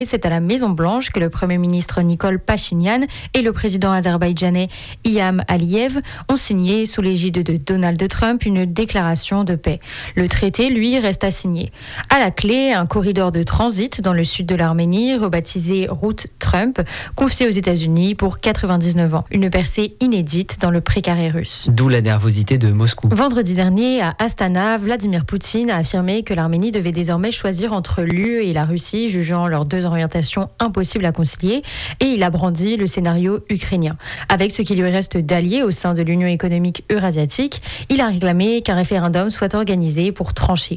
C'est à la Maison-Blanche que le Premier ministre Nikol Pachinian et le président azerbaïdjanais Ilham Aliyev ont signé sous l'égide de Donald Trump une déclaration de paix. Le traité, lui, reste à signer. À la clé, un corridor de transit dans le sud de l'Arménie, rebaptisé Route Trump, confié aux États-Unis pour 99 ans. Une percée inédite dans le précaré russe. D'où la nervosité de Moscou. Vendredi dernier, à Astana, Vladimir Poutine a affirmé que l'Arménie devait désormais choisir entre l'UE et la Russie, jugeant leurs deux orientation impossible à concilier, et il a brandi le scénario ukrainien. Avec ce qui lui reste d'alliés au sein de l'Union économique eurasiatique, il a réclamé qu'un référendum soit organisé pour trancher.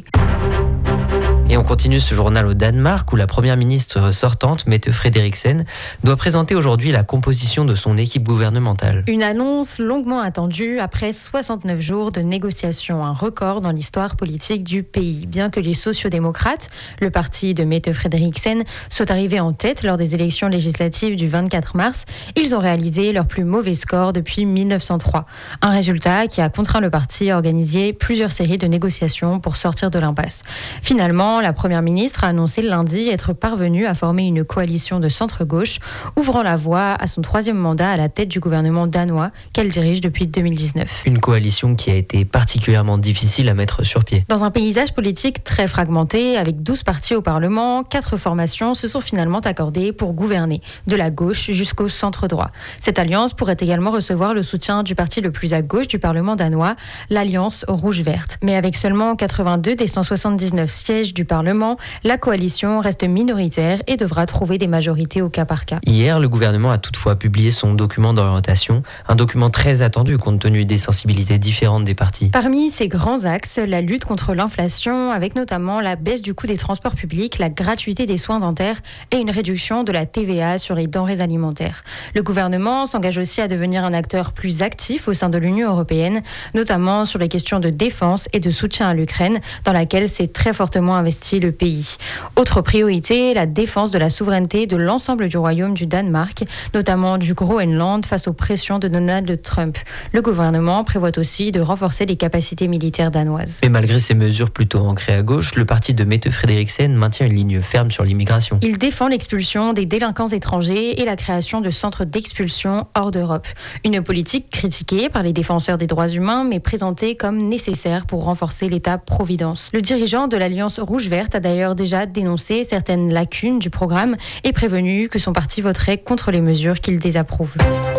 Et on continue ce journal au Danemark où la première ministre sortante, Mette Frederiksen, doit présenter aujourd'hui la composition de son équipe gouvernementale. Une annonce longuement attendue après 69 jours de négociations, un record dans l'histoire politique du pays. Bien que les sociodémocrates, le parti de Mette Frederiksen, soient arrivés en tête lors des élections législatives du 24 mars, ils ont réalisé leur plus mauvais score depuis 1903. Un résultat qui a contraint le parti à organiser plusieurs séries de négociations pour sortir de l'impasse. Finalement, la première ministre a annoncé lundi être parvenue à former une coalition de centre-gauche, ouvrant la voie à son troisième mandat à la tête du gouvernement danois qu'elle dirige depuis 2019. Une coalition qui a été particulièrement difficile à mettre sur pied. Dans un paysage politique très fragmenté, avec 12 partis au Parlement, 4 formations se sont finalement accordées pour gouverner, de la gauche jusqu'au centre-droit. Cette alliance pourrait également recevoir le soutien du parti le plus à gauche du Parlement danois, l'Alliance rouge-verte. Mais avec seulement 82 des 179 sièges du Parlement, la coalition reste minoritaire et devra trouver des majorités au cas par cas. Hier, le gouvernement a toutefois publié son document d'orientation, un document très attendu compte tenu des sensibilités différentes des partis. Parmi ces grands axes, la lutte contre l'inflation, avec notamment la baisse du coût des transports publics, la gratuité des soins dentaires et une réduction de la TVA sur les denrées alimentaires. Le gouvernement s'engage aussi à devenir un acteur plus actif au sein de l'Union européenne, notamment sur les questions de défense et de soutien à l'Ukraine, dans laquelle s'est très fortement investi le pays. Autre priorité, la défense de la souveraineté de l'ensemble du royaume du Danemark, notamment du Groenland face aux pressions de Donald Trump. Le gouvernement prévoit aussi de renforcer les capacités militaires danoises. Et malgré ces mesures plutôt ancrées à gauche, le parti de Mette Frederiksen maintient une ligne ferme sur l'immigration. Il défend l'expulsion des délinquants étrangers et la création de centres d'expulsion hors d'Europe. Une politique critiquée par les défenseurs des droits humains, mais présentée comme nécessaire pour renforcer l'État-providence. Le dirigeant de l'Alliance rouge-verte a d'ailleurs déjà dénoncé certaines lacunes du programme et prévenu que son parti voterait contre les mesures qu'il désapprouve.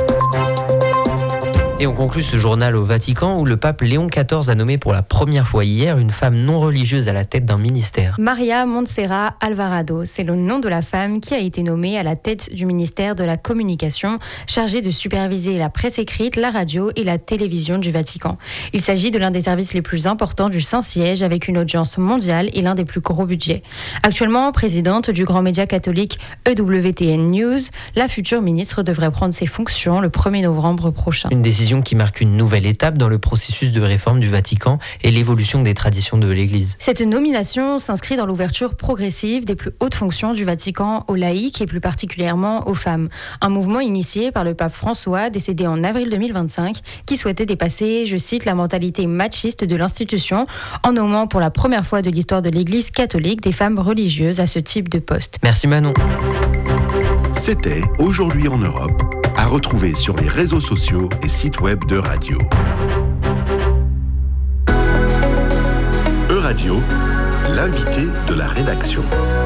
Et on conclut ce journal au Vatican où le pape Léon XIV a nommé pour la première fois hier une femme non religieuse à la tête d'un ministère. Maria Montserrat Alvarado, c'est le nom de la femme qui a été nommée à la tête du ministère de la Communication, chargée de superviser la presse écrite, la radio et la télévision du Vatican. Il s'agit de l'un des services les plus importants du Saint-Siège avec une audience mondiale et l'un des plus gros budgets. Actuellement présidente du grand média catholique EWTN News, la future ministre devrait prendre ses fonctions le 1er novembre prochain. Une décision qui marque une nouvelle étape dans le processus de réforme du Vatican et l'évolution des traditions de l'Église. Cette nomination s'inscrit dans l'ouverture progressive des plus hautes fonctions du Vatican aux laïcs et plus particulièrement aux femmes. Un mouvement initié par le pape François, décédé en avril 2025, qui souhaitait dépasser, je cite, la mentalité machiste de l'institution en nommant pour la première fois de l'histoire de l'Église catholique des femmes religieuses à ce type de poste. Merci Manon. C'était Aujourd'hui en Europe, à retrouver sur les réseaux sociaux et sites web de Radio. Euradio, l'invité de la rédaction.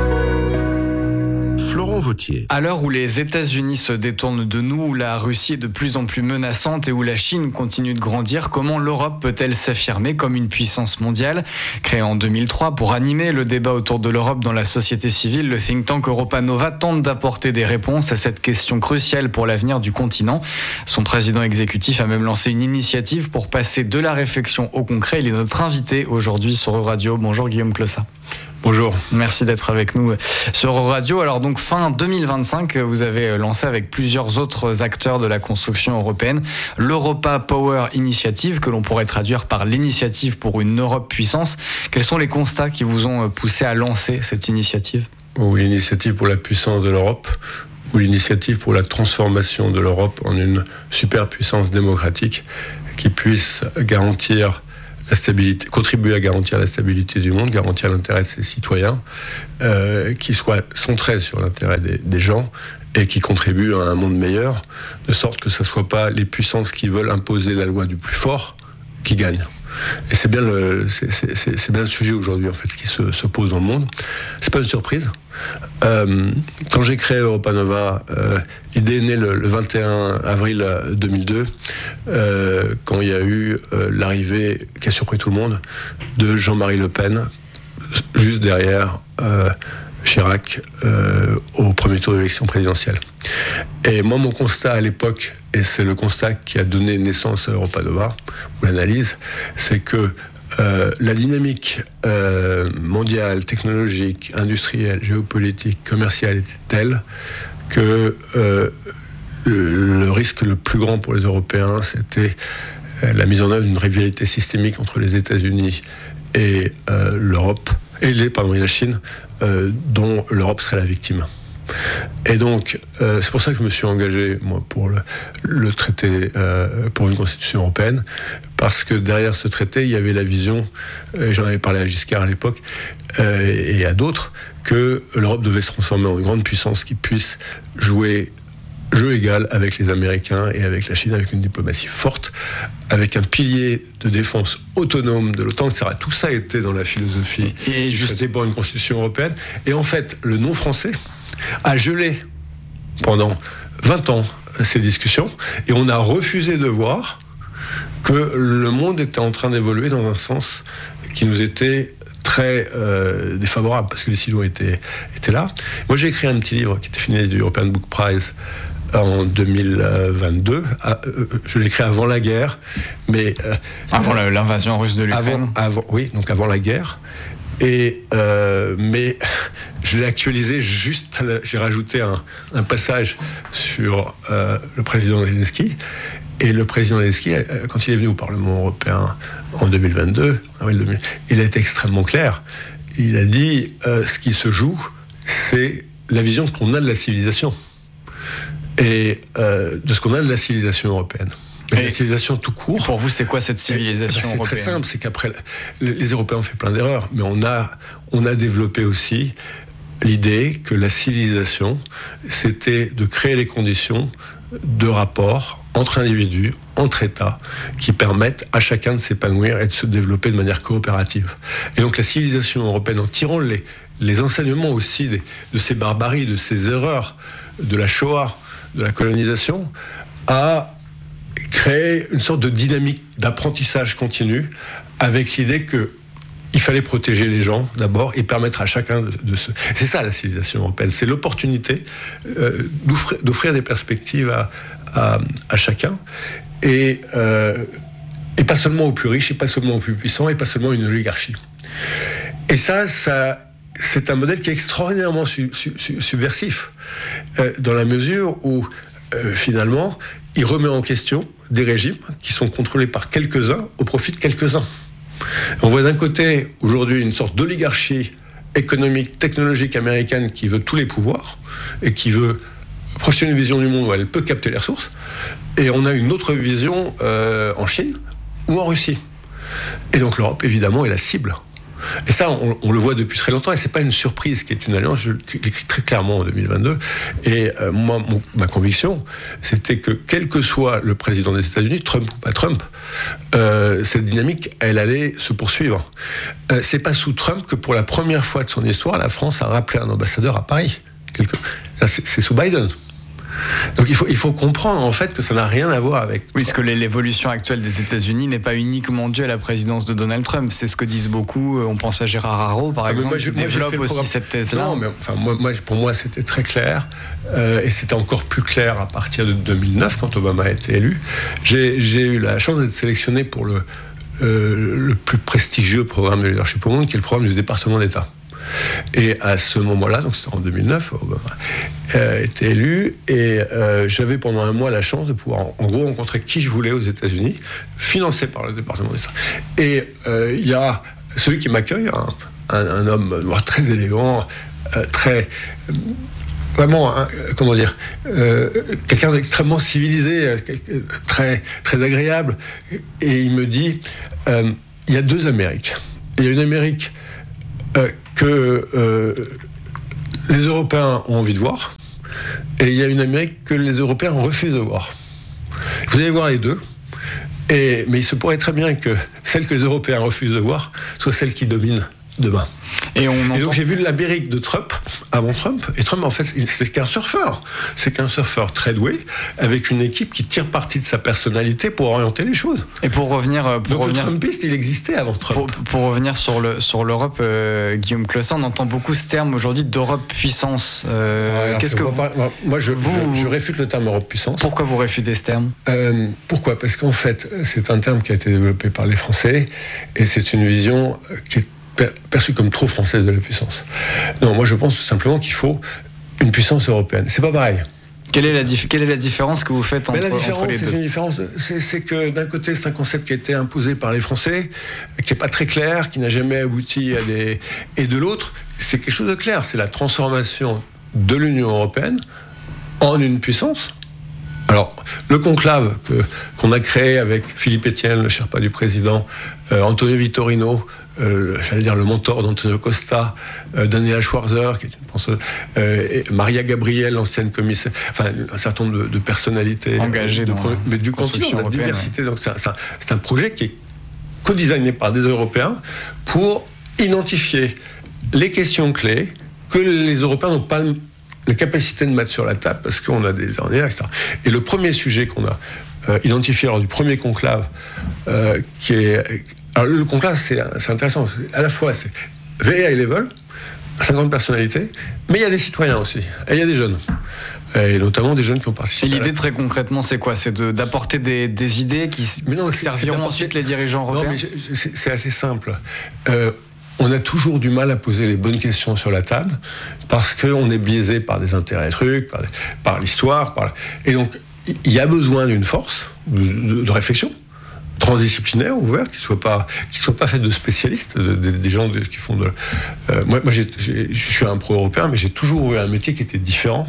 Florent Vautier. À l'heure où les États-Unis se détournent de nous, où la Russie est de plus en plus menaçante et où la Chine continue de grandir, comment l'Europe peut-elle s'affirmer comme une puissance mondiale ? Créé en 2003 pour animer le débat autour de l'Europe dans la société civile, le think tank Europa Nova tente d'apporter des réponses à cette question cruciale pour l'avenir du continent. Son président exécutif a même lancé une initiative pour passer de la réflexion au concret. Il est notre invité aujourd'hui sur Euradio. Bonjour Guillaume Clossat. Bonjour. Merci d'être avec nous sur Radio. Alors donc fin 2025, vous avez lancé avec plusieurs autres acteurs de la construction européenne l'Europa Power Initiative, que l'on pourrait traduire par l'initiative pour une Europe puissance. Quels sont les constats qui vous ont poussé à lancer cette initiative ? Ou l'initiative pour la puissance de l'Europe, ou l'initiative pour la transformation de l'Europe en une superpuissance démocratique qui puisse garantir la stabilité, contribuer à garantir la stabilité du monde, garantir l'intérêt de ses citoyens, qui soit centré sur l'intérêt des gens et qui contribue à un monde meilleur, de sorte que ce ne soit pas les puissances qui veulent imposer la loi du plus fort qui gagnent. Et c'est bien le sujet aujourd'hui en fait qui se pose dans le monde. C'est pas une surprise. Quand j'ai créé Europa Nova, l'idée est née le 21 avril 2002, quand il y a eu l'arrivée qui a surpris tout le monde de Jean-Marie Le Pen, juste derrière Chirac au premier tour de l'élection présidentielle. Et moi, mon constat à l'époque, et c'est le constat qui a donné naissance à Europa Nova, ou l'analyse, c'est que la dynamique mondiale, technologique, industrielle, géopolitique, commerciale était telle que le risque le plus grand pour les Européens, c'était la mise en œuvre d'une rivalité systémique entre les États-Unis et l'Europe, et la Chine, dont l'Europe serait la victime. Et donc, c'est pour ça que je me suis engagé, moi, pour le traité, pour une constitution européenne, parce que derrière ce traité, il y avait la vision, et j'en avais parlé à Giscard à l'époque, et à d'autres, que l'Europe devait se transformer en une grande puissance qui puisse jouer jeu égal avec les Américains et avec la Chine, avec une diplomatie forte, avec un pilier de défense autonome de l'OTAN, etc. Tout ça était dans la philosophie du traité pour une constitution européenne. Et en fait, le nom français a gelé pendant 20 ans ces discussions, et on a refusé de voir que le monde était en train d'évoluer dans un sens qui nous était très défavorable, parce que les signaux étaient là. Moi, j'ai écrit un petit livre qui était finaliste du European Book Prize en 2022. Je l'ai écrit avant la guerre, mais avant l'invasion russe de l'Ukraine. Oui, donc avant la guerre. Et mais je l'ai actualisé juste. J'ai rajouté un passage sur le président Zelensky. Et le président Zelensky, quand il est venu au Parlement européen en 2022, il a été extrêmement clair. Il a dit ce qui se joue, c'est la vision qu'on a de la civilisation. Et de ce qu'on a de la civilisation européenne. Mais la civilisation tout court. Pour vous, c'est quoi cette civilisation européenne ? C'est très simple, c'est qu'après, les Européens ont fait plein d'erreurs, mais on a développé aussi l'idée que la civilisation, c'était de créer les conditions de rapport entre individus, entre États, qui permettent à chacun de s'épanouir et de se développer de manière coopérative. Et donc la civilisation européenne, en tirant les enseignements aussi de ces barbaries, de ces erreurs, de la Shoah, de la colonisation, a créé une sorte de dynamique d'apprentissage continu, avec l'idée qu'il fallait protéger les gens d'abord et permettre à chacun de se... C'est ça la civilisation européenne, c'est l'opportunité d'offrir des perspectives à chacun, et pas seulement aux plus riches, et pas seulement aux plus puissants, et pas seulement une oligarchie. Et ça c'est un modèle qui est extraordinairement subversif, dans la mesure où, finalement, il remet en question des régimes qui sont contrôlés par quelques-uns au profit de quelques-uns. On voit d'un côté, aujourd'hui, une sorte d'oligarchie économique, technologique américaine qui veut tous les pouvoirs et qui veut projeter une vision du monde où elle peut capter les ressources. Et on a une autre vision en Chine ou en Russie. Et donc l'Europe, évidemment, est la cible. Et ça, on le voit depuis très longtemps, et c'est pas une surprise qui est une alliance. Je l'écris très clairement en 2022. Et moi, ma conviction, c'était que quel que soit le président des États-Unis, Trump ou pas Trump, cette dynamique, elle allait se poursuivre. C'est pas sous Trump que pour la première fois de son histoire, la France a rappelé un ambassadeur à Paris. Là, c'est sous Biden. Donc il faut comprendre en fait que ça n'a rien à voir avec... Oui, parce que l'évolution actuelle des États-Unis n'est pas uniquement due à la présidence de Donald Trump. C'est ce que disent beaucoup. On pense à Gérard Haro, par exemple, qui développe aussi cette thèse-là. Non, mais enfin, pour moi, c'était très clair. Et c'était encore plus clair à partir de 2009, quand Obama a été élu. J'ai eu la chance d'être sélectionné pour le plus prestigieux programme de leadership au monde, qui est le programme du département d'État. Et à ce moment-là, donc c'était en 2009, Obama était élu, et j'avais pendant un mois la chance de pouvoir en gros rencontrer qui je voulais aux États-Unis, financé par le département d'État. Et il y a celui qui m'accueille, un homme noir très élégant, très... Vraiment, comment dire, quelqu'un d'extrêmement civilisé, très, très agréable. Et il me dit... il y a deux Amériques. Il y a une Amérique que les Européens ont envie de voir, et il y a une Amérique que les Européens refusent de voir. Vous allez voir les deux, mais il se pourrait très bien que celle que les Européens refusent de voir soit celle qui domine demain. Et donc j'ai vu l'Amérique de Trump, avant Trump, et Trump en fait c'est qu'un surfeur. C'est qu'un surfeur très doué, avec une équipe qui tire parti de sa personnalité pour orienter les choses. Et pour revenir... Le Trumpiste, il existait avant Trump. Pour revenir sur l'Europe, Guillaume Clossin, on entend beaucoup ce terme aujourd'hui d'Europe puissance. Qu'est-ce que moi je réfute le terme Europe puissance. Pourquoi vous réfutez ce terme ? Pourquoi ? Parce qu'en fait, c'est un terme qui a été développé par les Français, et c'est une vision qui est perçue comme trop française de la puissance. Non, moi je pense tout simplement qu'il faut une puissance européenne. C'est pas pareil. Quelle est la différence que vous faites entre les deux ? Une différence, c'est que d'un côté, c'est un concept qui a été imposé par les Français, qui n'est pas très clair, qui n'a jamais abouti à des... Et de l'autre, c'est quelque chose de clair, c'est la transformation de l'Union européenne en une puissance. Alors, le conclave qu'on a créé avec Philippe Etienne, le Sherpa du président, Antonio Vittorino, j'allais dire le mentor d'Antonio Costa, Daniela Schwarzer, qui est une penseuse, Maria Gabriel, l'ancienne commissaire, enfin un certain nombre de personnalités engagées mais du continent, de la diversité. Donc c'est un projet qui est co-designé par des Européens pour identifier les questions clés que les Européens n'ont pas la capacité de mettre sur la table parce qu'on a des ornières, etc. Et le premier sujet qu'on a identifié lors du premier conclave, qui est... Alors le conclave, c'est intéressant. À la fois, c'est very high level, 50 personnalités, mais il y a des citoyens aussi, et il y a des jeunes. Et notamment des jeunes qui ont participé. Et l'idée, très concrètement, c'est quoi ? C'est d'apporter des idées qui serviront ensuite les dirigeants européens ? Non, mais c'est assez simple. On a toujours du mal à poser les bonnes questions sur la table parce qu'on est biaisé par des intérêts trucs, par l'histoire. Et donc, il y a besoin d'une force de réflexion transdisciplinaire, ouverte, qui soit pas faite de spécialistes, des gens qui font de... Moi, je suis un pro-européen, mais j'ai toujours eu un métier qui était différent.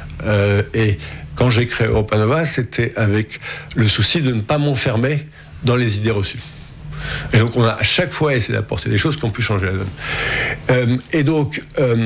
Et quand j'ai créé Europa Nova, c'était avec le souci de ne pas m'enfermer dans les idées reçues. Et donc on a à chaque fois essayé d'apporter des choses qui ont pu changer la donne. Et donc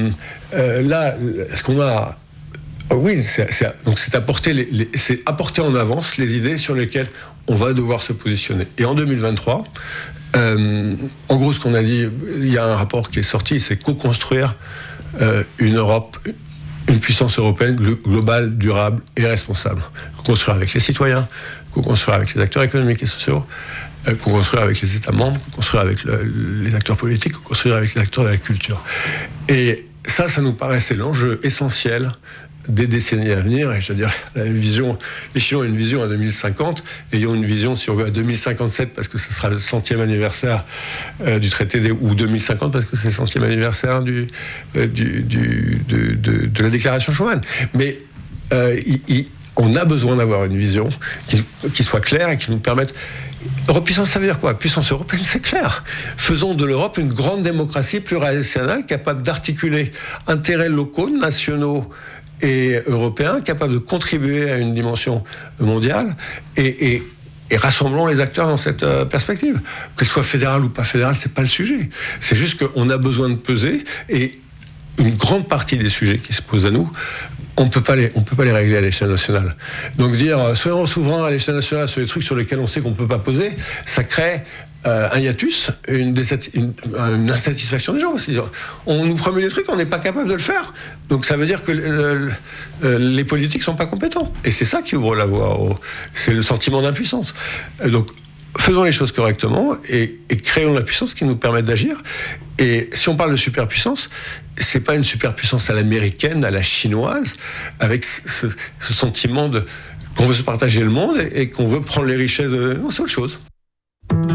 là, ce qu'on a... Oui, c'est apporter en avance les idées sur lesquelles on va devoir se positionner. Et en 2023, en gros, ce qu'on a dit, il y a un rapport qui est sorti, c'est co-construire une Europe, une puissance européenne globale, durable et responsable. Co-construire avec les citoyens, co-construire avec les acteurs économiques et sociaux, co-construire avec les États membres, co-construire avec les acteurs politiques, co-construire avec les acteurs de la culture. Et ça nous paraissait l'enjeu essentiel des décennies à venir, et je veux dire, les Chinois ont une vision à 2050, et ils ont une vision, si on veut, à 2057, parce que ce sera le 100e anniversaire du traité, ou 2050, parce que c'est le 100e anniversaire de la déclaration Schuman. Mais on a besoin d'avoir une vision qui soit claire et qui nous permette... Europe puissance, ça veut dire quoi ? Puissance européenne, c'est clair. Faisons de l'Europe une grande démocratie plurinationale, capable d'articuler intérêts locaux, nationaux et européens, capable de contribuer à une dimension mondiale, et rassemblons les acteurs dans cette perspective. Qu'elle soit fédérale ou pas fédérale, c'est pas le sujet. C'est juste qu'on a besoin de peser, et une grande partie des sujets qui se posent à nous, on peut pas les régler à l'échelle nationale. Donc dire soyons souverains à l'échelle nationale sur les trucs sur lesquels on sait qu'on peut pas poser, ça crée un hiatus, une insatisfaction des gens. C'est-à-dire, on nous promet des trucs, on n'est pas capable de le faire. Donc ça veut dire que les politiques sont pas compétents. Et c'est ça qui ouvre la voie. C'est le sentiment d'impuissance. Donc faisons les choses correctement et créons la puissance qui nous permette d'agir. Et si on parle de superpuissance, c'est pas une superpuissance à l'américaine, à la chinoise, avec ce sentiment qu'on veut se partager le monde et qu'on veut prendre les richesses de... Non, c'est autre chose.